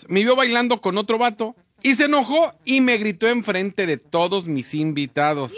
cumpleaños me vio bailando con otro vato y se enojó y me gritó enfrente de todos mis invitados.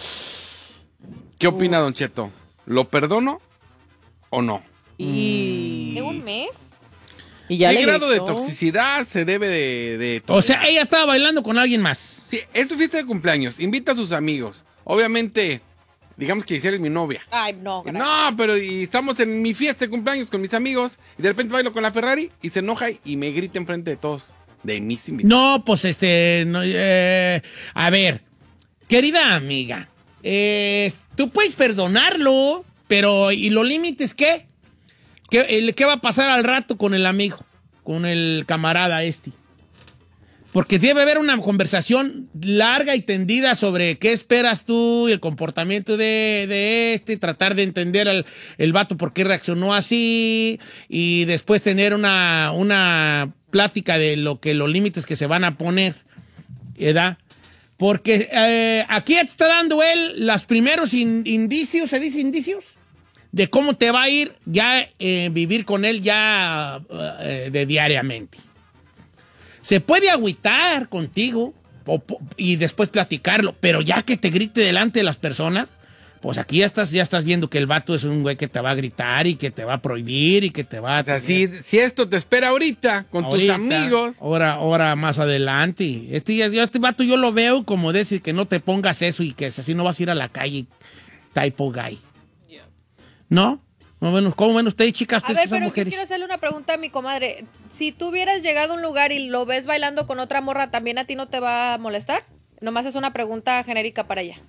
¿Qué opina, Don Cheto? ¿Lo perdono o no? ¿De un mes? Y ya ¿Qué le grado de gritó. toxicidad se debe de O sea, ella estaba bailando con alguien más. Sí, es su fiesta de cumpleaños. Invita a sus amigos. Obviamente, digamos que Giselle es mi novia. Ay, no, gracias. No, pero y estamos en mi fiesta de cumpleaños con mis amigos y de repente bailo con la Ferrari y se enoja y me grita enfrente de todos, de mis invitados. No, pues no, a ver, querida amiga, tú puedes perdonarlo, pero ¿y los límites qué? ¿Qué va a pasar al rato con el amigo, con el camarada este? Porque debe haber una conversación larga y tendida sobre qué esperas tú y el comportamiento de este, tratar de entender el vato por qué reaccionó así y después tener una plática de los límites que se van a poner, ¿verdad? Porque aquí ya te está dando él los primeros indicios, ¿se dice indicios? De cómo te va a ir ya vivir con él ya de diariamente. Se puede agüitar contigo y después platicarlo, pero ya que te grite delante de las personas, pues aquí ya estás viendo que el vato es un güey que te va a gritar y que te va a prohibir y que te va a... O sea, si esto te espera ahorita con tus amigos. Ahora más adelante. Este vato yo lo veo como decir que no te pongas eso y que así no vas a ir a la calle type of guy. ¿No? ¿Cómo ven ustedes, chicas? A Ustedes ver, que son pero yo mujeres. quiero hacerle una pregunta a mi comadre. Si tú hubieras llegado a un lugar y lo ves bailando con otra morra, ¿también a ti no te va a molestar? Nomás es una pregunta genérica para ella.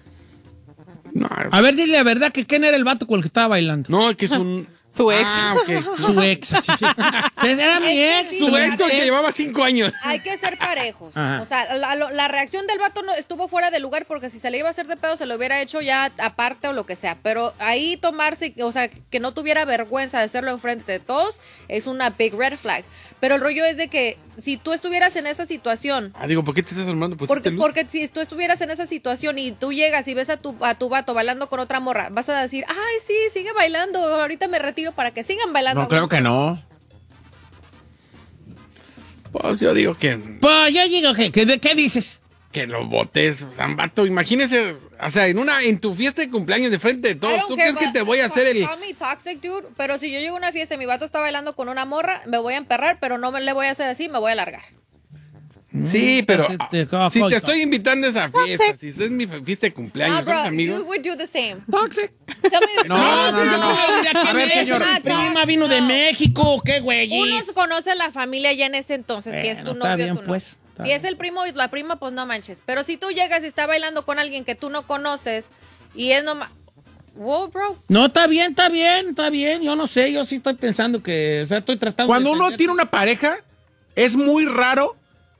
No, A ver, dile la verdad que quién era el vato con el que estaba bailando. no, que es un... Su ex. Ah, ok. Su ex. Sí. Era mi ex. Sí, Su pero ex que llevaba 5 años. Hay que ser parejos. Ajá. O sea, la reacción del vato no estuvo fuera de lugar porque si se le iba a hacer de pedo se lo hubiera hecho ya aparte o lo que sea. Pero ahí tomarse, o sea, que no tuviera vergüenza de hacerlo enfrente de todos es una big red flag. Pero el rollo es de que si tú estuvieras en esa situación, Digo, ¿por qué te estás armando? porque si tú estuvieras en esa situación y tú llegas y ves a tu vato bailando con otra morra, vas a decir, ay, sí, sigue bailando, ahorita me retiro para que sigan bailando. No, creo que no. Pues yo digo que Pues yo digo ¿qué dices? lo botes. O sea, vato, imagínese, o sea, en tu fiesta de cumpleaños de frente de I todos, don't ¿tú care, crees que but- te voy a hacer el... Call me toxic, dude, pero si yo llego a una fiesta y mi vato está bailando con una morra, me voy a emperrar, pero no le voy a hacer así, me voy a largar. Sí, pero si Toxic. te estoy invitando a esa fiesta, si es mi fiesta de cumpleaños, bro, somos amigos. you would do the same. Toxic. Tell me- No. Yo diría que A ver, señor. Mi prima vino de México, qué güey. Uno conoce a la familia ya en ese entonces, si es tu Bueno, está novio, bien, tú no. pues, está Si es el primo y la prima, pues no manches. Pero si tú llegas y está bailando con alguien que tú no conoces y es nomás... Wow, bro. No, está bien. Yo no sé, yo sí estoy pensando que, o sea, estoy tratando Cuando de uno entender. tiene una pareja, es muy raro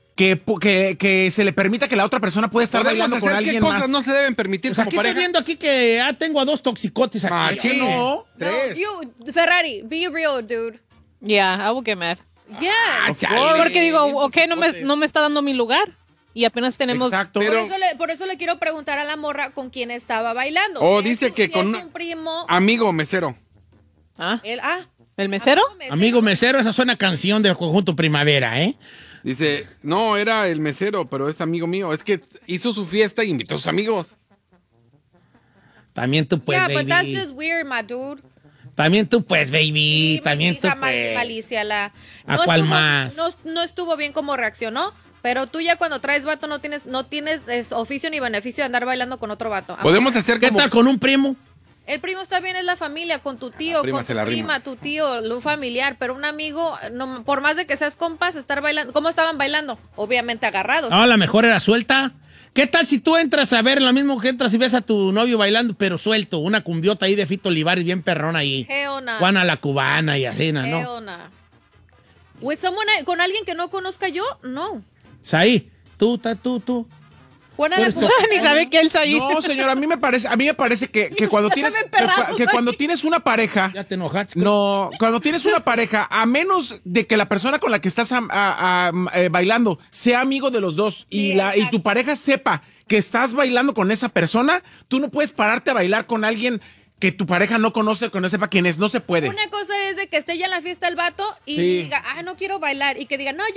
que se le permita que la otra persona pueda estar Podemos bailando con hacer qué alguien cosas más. no se deben permitir Pues como aquí estoy pareja. viendo aquí que ya tengo a 2 toxicotes aquí. Machín. No. No, 3. Ferrari, be real, dude. Yeah, I will get mad. Yes. Porque digo, ok, no me está dando mi lugar. Y apenas tenemos... Exacto. Pero- Por eso le quiero preguntar a la morra con quién estaba bailando. Oh, Si es dice un- que si con es un primo. amigo mesero. ¿Ah? ¿El mesero? Amigo mesero, esa suena canción del conjunto Primavera, ¿eh? Dice, no, era el mesero, pero es amigo mío. Es que hizo su fiesta y invitó a sus amigos. También tú pues, Yeah, but that's baby. just weird, my dude. También tú pues, baby. Sí, También mi tú hija pues. Malicia, ¿A cuál más? No estuvo bien como reaccionó, pero tú ya cuando traes vato no tienes oficio ni beneficio de andar bailando con otro vato. Podemos hacer ¿Qué como... tal con un primo? El primo está bien, es la familia, con tu tío, prima con se tu la prima, rima. tu tío, un familiar, pero un amigo, no, por más de que seas compas, estar bailando. ¿Cómo estaban bailando? Obviamente agarrados. No, la mejor era suelta. ¿Qué tal si tú entras a ver lo mismo que entras y ves a tu novio bailando, pero suelto? Una cumbiota ahí de Fito Olivares bien perrona ahí. Hell nah. Juana la cubana y así, ¿no? Hell nah. With someone, con alguien que no conozca yo, no. Ahí, tú. Juana Tú la eres cubana. Ni sabe que él está ahí. No, señor, a mí me parece que cuando tienes que cuando tienes una pareja, Ya te enojaste. no, cuando tienes una pareja, a menos de que la persona con la que estás bailando sea amigo de los dos Sí, y exacto. tu pareja sepa que estás bailando con esa persona, tú no puedes pararte a bailar con alguien que tu pareja no conoce, que no sepa quién es, no se puede. Una cosa es de que esté ya en la fiesta el vato y Sí. diga, no quiero bailar. Y que diga, no,